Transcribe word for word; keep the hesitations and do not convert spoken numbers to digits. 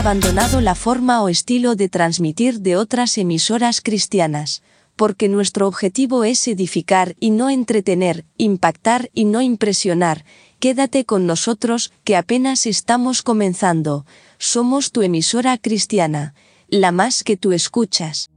abandonado la forma o estilo de transmitir de otras emisoras cristianas, porque nuestro objetivo es edificar y no entretener, impactar y no impresionar. Quédate con nosotros, que apenas estamos comenzando. Somos tu emisora cristiana, la más que tú escuchas.